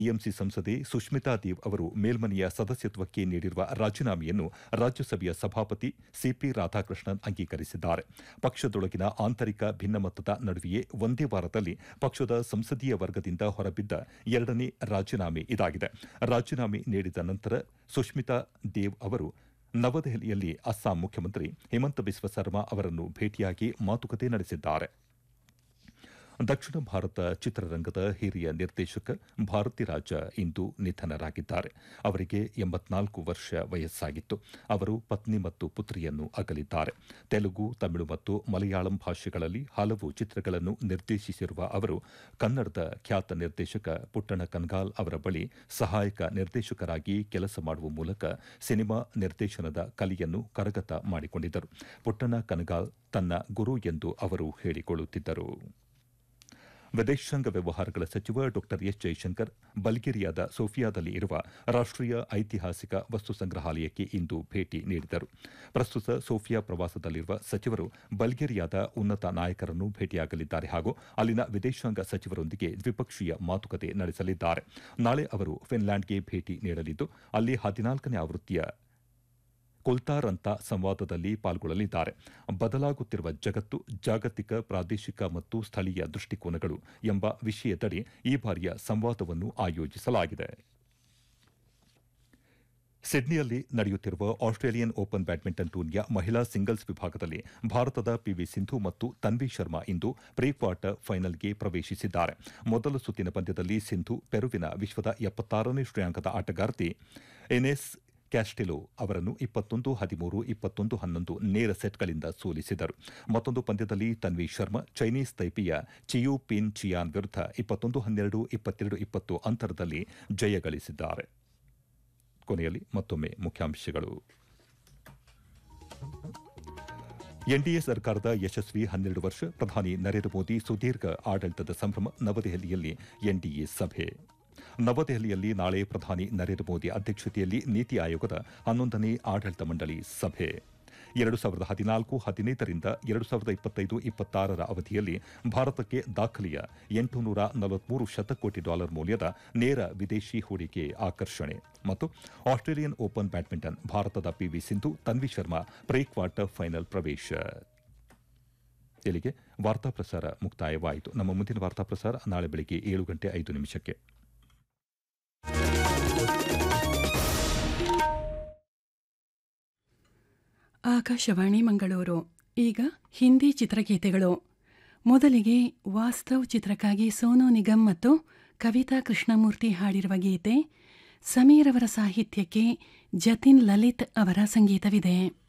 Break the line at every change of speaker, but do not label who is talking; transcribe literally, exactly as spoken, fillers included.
TMC ಸಂಸದೆ ಸುಷ್ಮಿತಾ ದೇವ್ ಅವರು ಮೇಲ್ಮನೆಯ ಸದಸ್ಯತ್ವಕ್ಕೆ ನೀಡಿರುವ ರಾಜೀನಾಮೆಯನ್ನು ರಾಜ್ಯಸಭೆಯ ಸಭಾಪತಿ ಸಿಪಿ ರಾಧಾಕೃಷ್ಣನ್ ಅಂಗೀಕರಿಸಿದ್ದಾರೆ. ಪಕ್ಷದೊಳಗಿನ ಆಂತರಿಕ ಭಿನ್ನಮತದ ನಡುವೆಯೇ ಒಂದೇ ವಾರದಲ್ಲಿ ಪಕ್ಷದ ಸಂಸದೀಯ ವರ್ಗದಿಂದ ಹೊರಬಿದ್ದ ಎರಡನೇ ರಾಜೀನಾಮೆ ಇದಾಗಿದೆ. ರಾಜೀನಾಮೆ ನೀಡಿದ ನಂತರ ಸುಷ್ಮಿತಾ ದೇವ್ ಅವರು ನವದೆಹಲಿಯಲ್ಲಿ ಅಸ್ಸಾಂ ಮುಖ್ಯಮಂತ್ರಿ ಹಿಮಂತ ಬಿಸ್ವ ಸರ್ಮಾ ಅವರನ್ನು ಭೇಟಿಯಾಗಿ ಮಾತುಕತೆ ನಡೆಸಿದ್ದಾರೆ. ದಕ್ಷಿಣ ಭಾರತ ಚಿತ್ರರಂಗದ ಹಿರಿಯ ನಿರ್ದೇಶಕ ಭಾರತಿರಾಜ ಇಂದು ನಿಧನರಾಗಿದ್ದಾರೆ. ಅವರಿಗೆ ಎಂಬತ್ನಾಲ್ಕು ವರ್ಷ ವಯಸ್ಸಾಗಿತ್ತು. ಅವರು ಪತ್ನಿ ಮತ್ತು ಪುತ್ರಿಯನ್ನು ಅಗಲಿದ್ದಾರೆ. ತೆಲುಗು, ತಮಿಳು ಮತ್ತು ಮಲಯಾಳಂ ಭಾಷೆಗಳಲ್ಲಿ ಹಲವು ಚಿತ್ರಗಳನ್ನು ನಿರ್ದೇಶಿಸಿರುವ ಅವರು ಕನ್ನಡದ ಖ್ಯಾತ ನಿರ್ದೇಶಕ ಪುಟ್ಟಣ ಕನ್ಗಾಲ್ ಅವರ ಬಳಿ ಸಹಾಯಕ ನಿರ್ದೇಶಕರಾಗಿ ಕೆಲಸ ಮಾಡುವ ಮೂಲಕ ಸಿನಿಮಾ ನಿರ್ದೇಶನದ ಕಲೆಯನ್ನು ಕರಗತ ಮಾಡಿಕೊಂಡಿದ್ದರು. ಪುಟ್ಟಣ ಕನ್ಗಾಲ್ ತನ್ನ ಗುರು ಎಂದು ಅವರು ಹೇಳಿಕೊಳ್ಳುತ್ತಿದ್ದರು. ವಿದೇಶಾಂಗ ವ್ಯವಹಾರಗಳ ಸಚಿವ ಡಾ ಎಸ್ ಜೈಶಂಕರ್ ಬಲ್ಗೇರಿಯಾದ ಸೋಫಿಯಾದಲ್ಲಿ ಇರುವ ರಾಷ್ಟೀಯ ಐತಿಹಾಸಿಕ ವಸ್ತು ಸಂಗ್ರಹಾಲಯಕ್ಕೆ ಇಂದು ಭೇಟಿ ನೀಡಿದರು. ಪ್ರಸ್ತುತ ಸೋಫಿಯಾ ಪ್ರವಾಸದಲ್ಲಿರುವ ಸಚಿವರು ಬಲ್ಗೇರಿಯಾದ ಉನ್ನತ ನಾಯಕರನ್ನು ಭೇಟಿಯಾಗಲಿದ್ದಾರೆ ಹಾಗೂ ಅಲ್ಲಿನ ವಿದೇಶಾಂಗ ಸಚಿವರೊಂದಿಗೆ ದ್ವಿಪಕ್ಷೀಯ ಮಾತುಕತೆ ನಡೆಸಲಿದ್ದಾರೆ. ನಾಳೆ ಅವರು ಫಿನ್ಲ್ಯಾಂಡ್ಗೆ ಭೇಟಿ ನೀಡಲಿದ್ದು ಅಲ್ಲಿ ಹದಿನಾಲ್ಕನೇ ಆವೃತ್ತಿಯ ಕೊಲ್ತಾರಂತ ಸಂವಾದದಲ್ಲಿ ಪಾಲ್ಗೊಳ್ಳಲಿದ್ದಾರೆ. ಬದಲಾಗುತ್ತಿರುವ ಜಗತ್ತು, ಜಾಗತಿಕ, ಪ್ರಾದೇಶಿಕ ಮತ್ತು ಸ್ಥಳೀಯ ದೃಷ್ಟಿಕೋನಗಳು ಎಂಬ ವಿಷಯದಡಿ ಈ ಬಾರಿಯ ಸಂವಾದವನ್ನು ಆಯೋಜಿಸಲಾಗಿದೆ. ಸಿಡ್ನಿಯಲ್ಲಿ ನಡೆಯುತ್ತಿರುವ ಆಸ್ಟ್ರೇಲಿಯನ್ ಓಪನ್ ಬ್ಯಾಡ್ಮಿಂಟನ್ ಟೂರ್ನಿಯ ಮಹಿಳಾ ಸಿಂಗಲ್ಸ್ ವಿಭಾಗದಲ್ಲಿ ಭಾರತದ ಪಿವಿ ಸಿಂಧು ಮತ್ತು ತನ್ವಿ ಶರ್ಮಾ ಇಂದು ಪ್ರೀ ಕ್ವಾರ್ಟರ್ ಫೈನಲ್ಗೆ ಪ್ರವೇಶಿಸಿದ್ದಾರೆ. ಮೊದಲ ಸುತ್ತಿನ ಪಂದ್ಯದಲ್ಲಿ ಸಿಂಧು ಪೆರುವಿನ ವಿಶ್ವದ ಎಪ್ಪತ್ತಾರನೇ ಶ್ರೇಯಾಂಕದ ಆಟಗಾರ್ತಿ ಇನೆಸ್ ಕ್ಯಾಸ್ಟಿಲೋ ಅವರನ್ನು ಇಪ್ಪತ್ತೊಂದು ಹದಿಮೂರು ಇಪ್ಪತ್ತೊಂದು ಹನ್ನೊಂದು ನೇರ ಸೆಟ್ಗಳಿಂದ ಸೋಲಿಸಿದರು. ಮತ್ತೊಂದು ಪಂದ್ಯದಲ್ಲಿ ತನ್ವಿ ಶರ್ಮಾ ಚೈನೀಸ್ ತೈಪೆಯ ಚಿಯು ಪಿನ್ ಚಿಯಾನ್ ವಿರುದ್ಧ ಇಪ್ಪತ್ತೊಂದು ಹನ್ನೆರಡು ಇಪ್ಪತ್ತೆರಡು ಇಪ್ಪತ್ತು ಅಂತರದಲ್ಲಿ ಜಯಗಳಿಸಿದ್ದಾರೆ. ಕೊನೆಯಲ್ಲಿ ಮತ್ತೊಮ್ಮೆ ಮುಖ್ಯಾಂಶಗಳು. ಎನ್ಡಿಎ ಸರ್ಕಾರದ ಯಶಸ್ವಿ ಹನ್ನೆರಡು ವರ್ಷ, ಪ್ರಧಾನಿ ನರೇಂದ್ರ ಮೋದಿ ಸುದೀರ್ಘ ಆಡಳಿತದ ಸಂಭ್ರಮ, ನವದೆಹಲಿಯಲ್ಲಿ ಎನ್ಡಿಎ ಸಭೆ. ನವದೆಹಲಿಯಲ್ಲಿ ನಾಳೆ ಪ್ರಧಾನಿ ನರೇಂದ್ರ ಮೋದಿ ಅಧ್ಯಕ್ಷತೆಯಲ್ಲಿ ನೀತಿ ಆಯೋಗದ ಹನ್ನೊಂದನೇ ಆಡಳಿತ ಮಂಡಳಿ ಸಭೆ. ಎರಡು ಸಾವಿರದ ಹದಿನಾಲ್ಕು ಹದಿನೈದರಿಂದ ಎರಡು ಸಾವಿರದ ಇಪ್ಪತ್ತೈದು ಇಪ್ಪತ್ತಾರರ ಅವಧಿಯಲ್ಲಿ ಭಾರತಕ್ಕೆ ದಾಖಲೆಯ ಎಂಟುನೂರ ನಲವತ್ಮೂರು ಶತಕೋಟಿ ಡಾಲರ್ ಮೌಲ್ಯದ ನೇರ ವಿದೇಶಿ ಹೂಡಿಕೆ ಆಕರ್ಷಣೆ. ಮತ್ತು ಆಸ್ಟ್ರೇಲಿಯನ್ ಓಪನ್ ಬ್ಯಾಡ್ಮಿಂಟನ್, ಭಾರತದ PV Sindhu, Tanvi Sharma pre quarter final ಪ್ರವೇಶ. ಇಲ್ಲಿಗೆ ವಾರ್ತಾ ಪ್ರಸಾರ ಮುಕ್ತಾಯವಾಯಿತು. ನಮ್ಮ ಮುಂದಿನ ವಾರ್ತಾ ಪ್ರಸಾರ ನಾಳೆ ಬೆಳಗ್ಗೆ ಏಳು ಗಂಟೆ ಐದು ನಿಮಿಷಕ್ಕೆ.
ಆಕಾಶವಾಣಿ ಮಂಗಳೂರು. ಈಗ ಹಿಂದಿ ಚಿತ್ರಗೀತೆಗಳು. ಮೊದಲಿಗೆ ವಾಸ್ತವ್ ಚಿತ್ರಕ್ಕಾಗಿ ಸೋನು ನಿಗಮ್ ಮತ್ತು ಕವಿತಾ ಕೃಷ್ಣಮೂರ್ತಿ ಹಾಡಿರುವ ಗೀತೆ. ಸಮೀರ್ ಅವರ ಸಾಹಿತ್ಯಕ್ಕೆ ಜತಿನ್ ಲಲಿತ್ ಅವರ ಸಂಗೀತವಿದೆ.